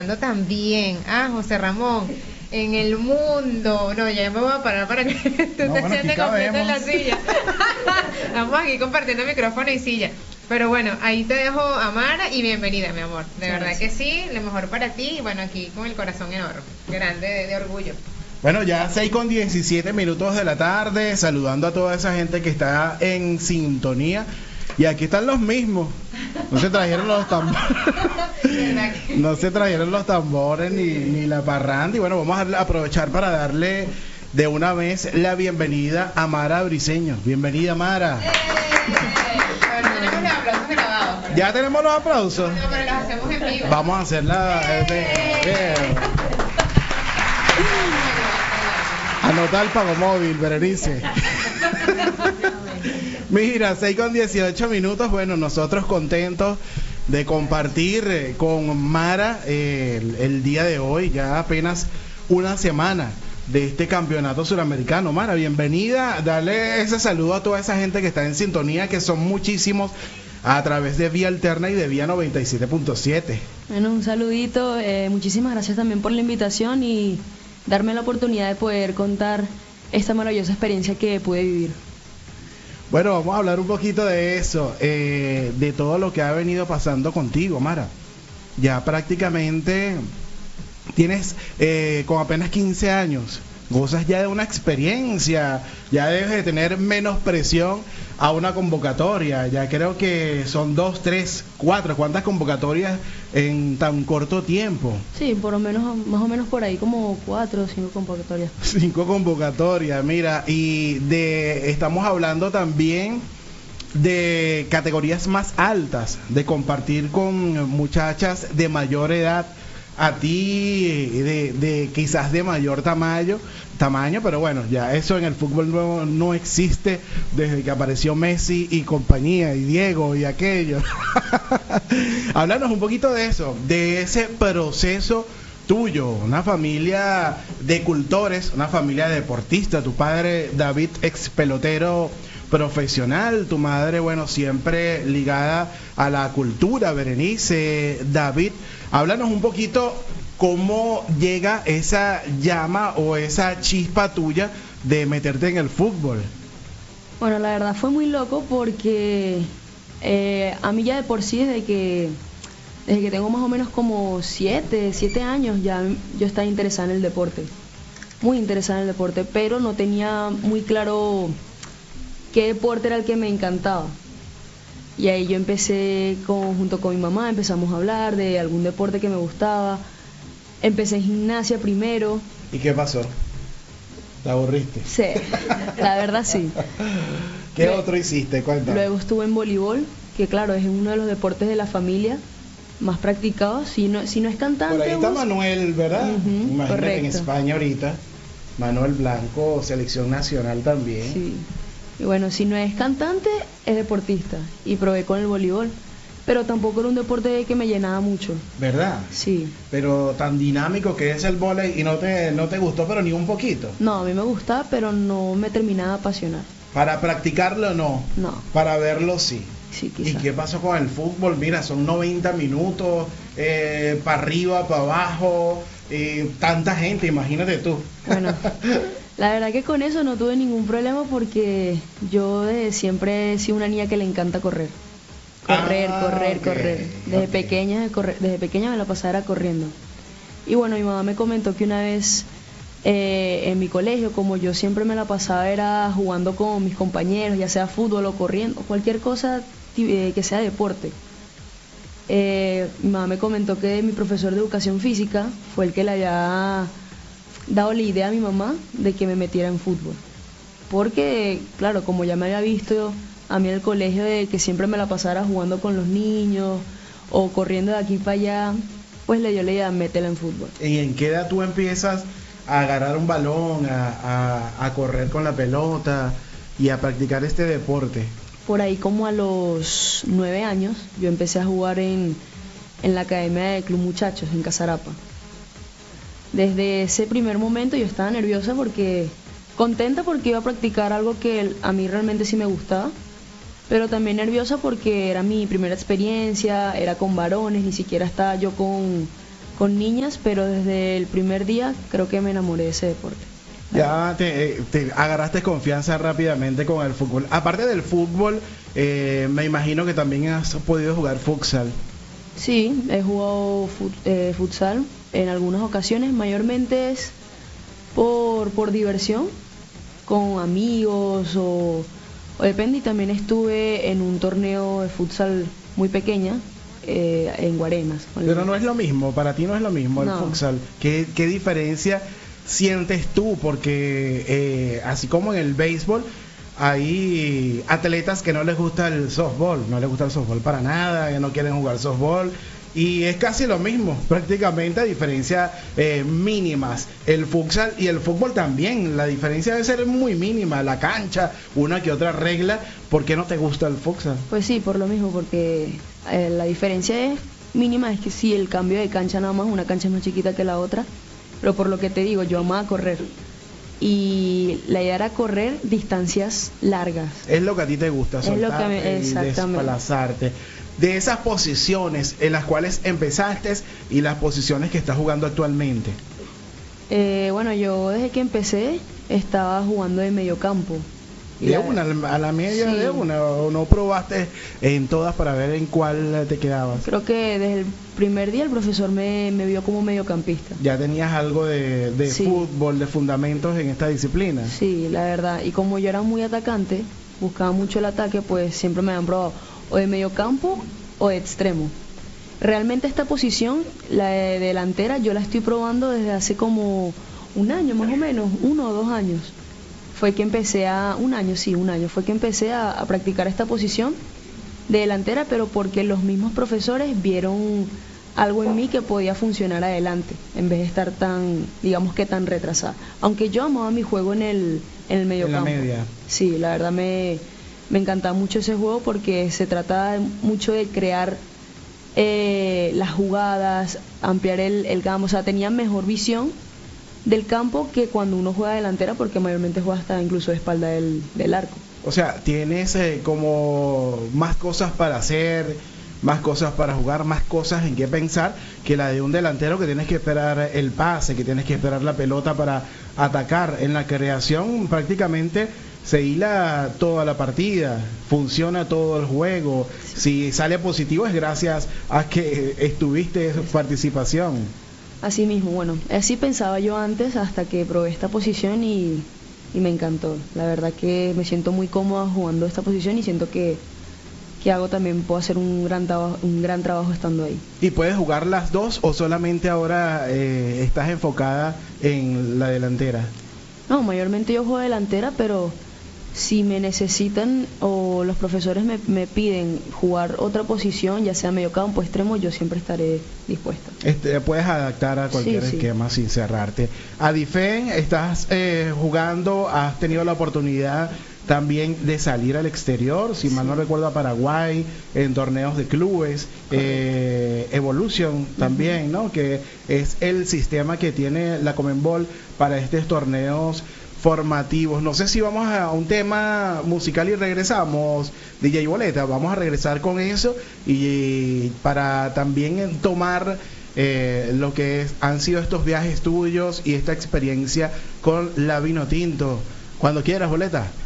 También, José Ramón, en el mundo. No, ya me voy a parar para que tú No, te bueno, aquí sientes completo en la cabemos. silla. Estamos aquí compartiendo micrófono y silla. Pero bueno, ahí te dejo a Mara y bienvenida, mi amor. De verdad que sí, lo mejor para ti. Y bueno, aquí con el corazón enorme, grande de orgullo. Bueno, ya 6:17 de la tarde, saludando a toda esa gente que está en sintonía. Y aquí están los mismos. No se trajeron los tambores. No se trajeron los tambores ni la parranda. Y bueno, vamos a aprovechar para darle de una vez la bienvenida a Mara Briseño. Bienvenida, Mara. Bueno, tenemos los aplausos grabados. Ya tenemos los aplausos. No, pero los hacemos en vivo. Vamos a hacerla. Anota el pago móvil, Berenice. Mira, 6:18. Bueno, nosotros contentos de compartir con Mara el día de hoy, ya apenas una semana de este campeonato suramericano. Mara, bienvenida. Dale ese saludo a toda esa gente que está en sintonía, que son muchísimos, a través de Vía Alterna y de Vía 97.7. Bueno, un saludito. Muchísimas gracias también por la invitación y darme la oportunidad de poder contar esta maravillosa experiencia que pude vivir. Bueno, vamos a hablar un poquito de eso, de todo lo que ha venido pasando contigo, Mara. Ya prácticamente tienes con apenas 15 años, gozas ya de una experiencia, ya debes de tener menos presión a una convocatoria. Ya creo que son 2, 3, 4, ¿cuántas convocatorias en tan corto tiempo? Sí, por lo menos, más o menos por ahí como 4 o 5 convocatorias. 5 convocatorias, mira, y estamos hablando también de categorías más altas, de compartir con muchachas de mayor edad, a ti de quizás de mayor tamaño, pero bueno, ya eso en el fútbol no existe desde que apareció Messi y compañía, y Diego y aquello. Háblanos un poquito de eso, de ese proceso tuyo, una familia de cultores, una familia de deportistas. Tu padre David, ex pelotero profesional, tu madre, bueno, siempre ligada a la cultura. Berenice, David, háblanos un poquito cómo llega esa llama o esa chispa tuya de meterte en el fútbol. Bueno, la verdad fue muy loco porque a mí ya de por sí, desde que tengo más o menos como 7 años, ya yo estaba interesada en el deporte, muy interesada en el deporte, pero no tenía muy claro qué deporte era el que me encantaba. Y ahí yo empecé junto con mi mamá, empezamos a hablar de algún deporte que me gustaba. Empecé en gimnasia primero. ¿Y qué pasó? ¿Te aburriste? Sí, la verdad sí. ¿Qué otro hiciste? Cuéntame. Luego estuve en voleibol, que claro, es uno de los deportes de la familia más practicados. Si no es cantante... Por ahí está Manuel, ¿verdad? Imagínate, correcto. en España ahorita. Manuel Blanco, selección nacional también. Sí. Y bueno, si no es cantante, es deportista. Y probé con el voleibol. Pero tampoco era un deporte que me llenaba mucho. ¿Verdad? Sí. Pero tan dinámico que es el vóley, y no te gustó, pero ni un poquito. No, a mí me gustaba, pero no me terminaba de apasionar. Para practicarlo no. No. Para verlo sí. Sí, ¿Y quizá. qué pasó con el fútbol? Mira, son 90 minutos, para arriba, para abajo, tanta gente, imagínate tú. Bueno, la verdad que con eso no tuve ningún problema porque yo desde siempre he sido una niña que le encanta correr. Correr. Desde pequeña me la pasaba era corriendo. Y bueno, mi mamá me comentó que una vez en mi colegio, como yo siempre me la pasaba era jugando con mis compañeros, ya sea fútbol o corriendo, cualquier cosa que sea deporte. Mi mamá me comentó que mi profesor de educación física fue el que le había dado la idea a mi mamá de que me metiera en fútbol. Porque, claro, como ya me había visto a mí en el colegio de que siempre me la pasara jugando con los niños o corriendo de aquí para allá, pues le dio la idea, métela en fútbol. ¿Y en qué edad tú empiezas a agarrar un balón, a correr con la pelota y a practicar este deporte? Por ahí como a los 9 años yo empecé a jugar en la academia de Club Muchachos en Casarapa. Desde ese primer momento yo estaba nerviosa contenta porque iba a practicar algo que a mí realmente sí me gustaba, pero también nerviosa porque era mi primera experiencia, era con varones, ni siquiera estaba yo con con niñas, pero desde el primer día creo que me enamoré de ese deporte. Ya te agarraste confianza rápidamente con el fútbol. Aparte del fútbol, me imagino que también has podido jugar futsal. Sí, he jugado futsal en algunas ocasiones, mayormente es por diversión, con amigos o depende, y también estuve en un torneo de futsal muy pequeña en Guarenas. Pero no es lo mismo, para ti no es lo mismo el futsal. ¿Qué diferencia sientes tú? Porque así como en el béisbol hay atletas que no les gusta el softball, no les gusta el softball para nada, que no quieren jugar softball, y es casi lo mismo, prácticamente, a diferencias mínimas. El futsal y el fútbol también, la diferencia debe ser muy mínima, la cancha, una que otra regla. ¿Por qué no te gusta el futsal? Pues sí, por lo mismo, porque la diferencia es mínima, es que sí, el cambio de cancha nada más, una cancha es más chiquita que la otra, pero por lo que te digo, yo amaba correr. Y la idea era correr distancias largas. Es lo que a ti te gusta, soltarte y desplazarte. De esas posiciones en las cuales empezaste y las posiciones que estás jugando actualmente. Bueno, yo desde que empecé estaba jugando de mediocampo. ¿De una a la media? Sí. ¿De una? ¿O no probaste en todas para ver en cuál te quedabas? Creo que desde el primer día el profesor me vio como mediocampista. ¿Ya tenías algo de sí, fútbol, de fundamentos en esta disciplina? Sí, la verdad. Y como yo era muy atacante, buscaba mucho el ataque, pues siempre me habían probado o de mediocampo o de extremo. Realmente esta posición, la de delantera, yo la estoy probando desde hace como un año más o menos, 1 o 2 años. Fue que empecé un año, fue que empecé a practicar esta posición de delantera, pero porque los mismos profesores vieron algo en mí que podía funcionar adelante, en vez de estar tan, digamos que tan retrasada. Aunque yo amaba mi juego en el mediocampo. En la media. Sí, la verdad me encantaba mucho ese juego porque se trata mucho de crear las jugadas, ampliar el campo, o sea, tenía mejor visión del campo que cuando uno juega delantera, porque mayormente juega hasta incluso de espalda del arco. O sea, tienes como más cosas para hacer, más cosas para jugar, más cosas en qué pensar que la de un delantero, que tienes que esperar el pase, que tienes que esperar la pelota para atacar. En la creación prácticamente se hila toda la partida, funciona todo el juego. Si sale positivo es gracias a que estuviste en participación. Así mismo, bueno, así pensaba yo antes hasta que probé esta posición y me encantó. La verdad que me siento muy cómoda jugando esta posición y siento que hago también, puedo hacer un gran trabajo estando ahí. ¿Y puedes jugar las dos o solamente ahora estás enfocada en la delantera? No, mayormente yo juego delantera, pero si me necesitan o los profesores me piden jugar otra posición, ya sea mediocampo o extremo, yo siempre estaré dispuesta. Puedes adaptar a cualquier esquema sin cerrarte. Adifen, estás jugando, has tenido la oportunidad también de salir al exterior, si mal no recuerdo, a Paraguay, en torneos de clubes, Evolution también, ¿no? Que es el sistema que tiene la Conmebol para estos torneos formativos. No sé si vamos a un tema musical y regresamos, DJ Boleta, vamos a regresar con eso y para también tomar lo que han sido estos viajes tuyos y esta experiencia con la Vinotinto. Cuando quieras, Boleta.